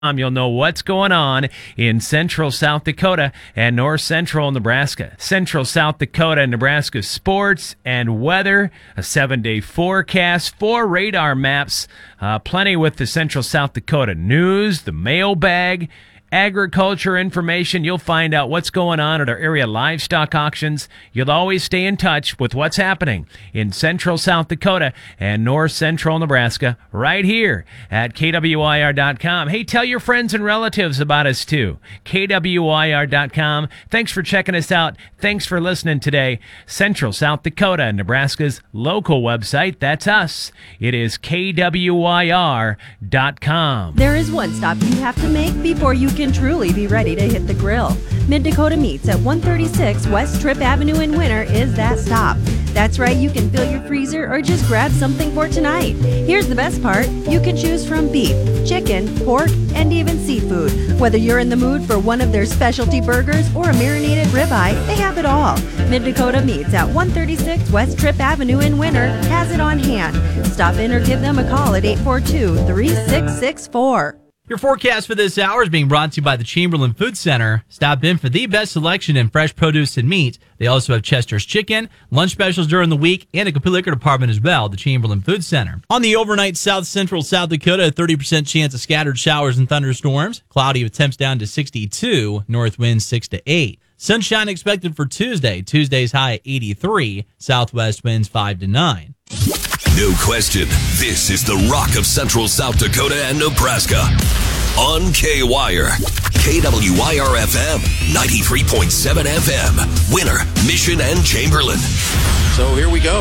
You'll know what's going on in central South Dakota and north central Nebraska. Central South Dakota and Nebraska sports and weather, a 7-day forecast, 4 radar maps, plenty with the central South Dakota news, the mailbag, agriculture information. You'll find out what's going on at our area livestock auctions. You'll always stay in touch with what's happening in central South Dakota and north central Nebraska right here at KWIR.com. Hey, tell your friends and relatives about us too. KWIR.com. Thanks for checking us out. Thanks for listening today. Central South Dakota and Nebraska's local website. That's us. It is KWIR.com. There is one stop you have to make before you can truly be ready to hit the grill. Mid-Dakota Meats at 136 West Tripp Avenue in Winter is that stop. That's right, you can fill your freezer or just grab something for tonight. Here's the best part, you can choose from beef, chicken, pork, and even seafood. Whether you're in the mood for one of their specialty burgers or a marinated ribeye, they have it all. Mid-Dakota Meats at 136 West Tripp Avenue in Winter has it on hand. Stop in or give them a call at 842-3664. Your forecast for this hour is being brought to you by the Chamberlain Food Center. Stop in for the best selection in fresh produce and meat. They also have Chester's Chicken, lunch specials during the week, and a complete liquor department as well, the Chamberlain Food Center. On the overnight, south central South Dakota, a 30% chance of scattered showers and thunderstorms. Cloudy with temps down to 62, north winds 6 to 8. Sunshine expected for Tuesday. Tuesday's high at 83, southwest winds 5 to 9. No question, this is the rock of central South Dakota and Nebraska. On K-Wire, KWIR-FM, 93.7 FM, Winter, Mission, and Chamberlain. So here we go.